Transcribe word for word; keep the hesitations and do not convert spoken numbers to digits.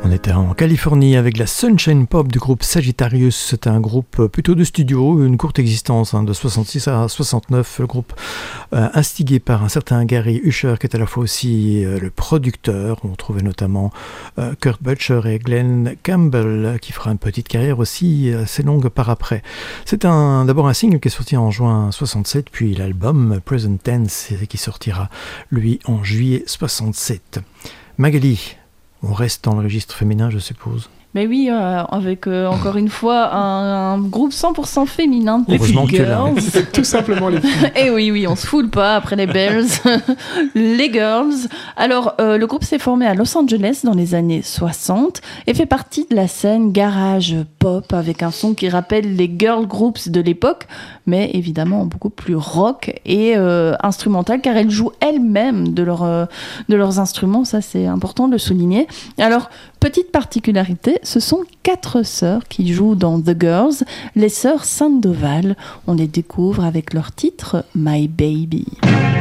On était en Californie avec la Sunshine Pop du groupe Sagittarius. C'est un groupe plutôt de studio, une courte existence hein, de soixante-six à soixante-neuf. Le groupe euh, instigé par un certain Gary Usher qui est à la fois aussi euh, le producteur. On trouvait notamment euh, Kurt Butcher et Glenn Campbell qui fera une petite carrière aussi assez longue par après. C'est un, d'abord un single qui est sorti en juin soixante-sept, puis l'album Present Tense qui sortira lui en juillet soixante-sept. Magali, on reste dans le registre féminin, je suppose. Mais oui, euh, avec euh, encore une fois un, un groupe cent pour cent féminin, les filles girls. C'est tout simplement les filles. Et oui, oui, on se foule pas après les bells. Les girls. Alors, euh, le groupe s'est formé à Los Angeles dans les années soixante et fait partie de la scène garage pop avec un son qui rappelle les girl groups de l'époque, mais évidemment beaucoup plus rock et euh, instrumental car elles jouent elles-mêmes de, leur, euh, de leurs instruments. Ça, c'est important de le souligner. Alors, petite particularité, ce sont quatre sœurs qui jouent dans The Girls, les sœurs Sandoval. On les découvre avec leur titre My Baby.